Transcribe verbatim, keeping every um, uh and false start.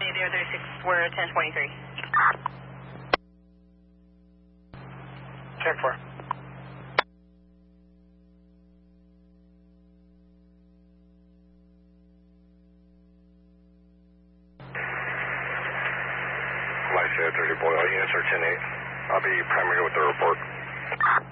zero three six, we're ten twenty-three. ten four. Life thirty Boyle, units are ten eight. I'll be primary with the report.